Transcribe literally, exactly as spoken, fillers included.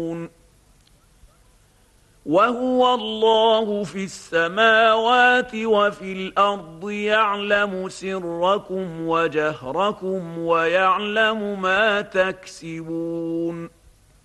وهو الله في السماوات وفي الأرض يعلم سركم وجهركم ويعلم ما تكسبون.